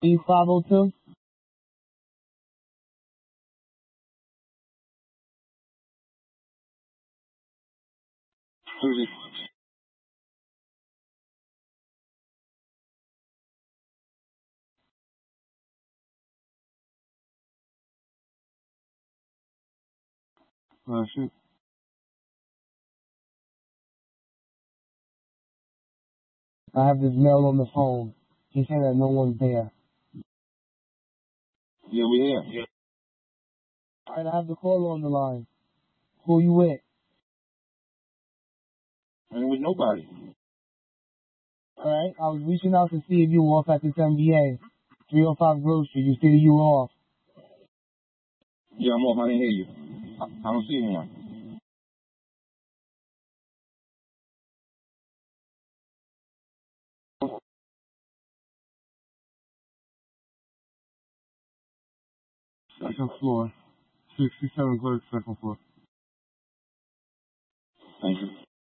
E502? Who's it? Shoot. I have this male on the phone. He said that no one's there. Yeah, we here. Yeah. Alright, I have the caller on the line. Who you with? I ain't with nobody. Alright, I was reaching out to see if you were off at this MBA. 305 Grove Street. You said you were off. Yeah, I'm off. I didn't hear you. I don't see anyone. Second floor. 67 clerk, second floor. Thank you.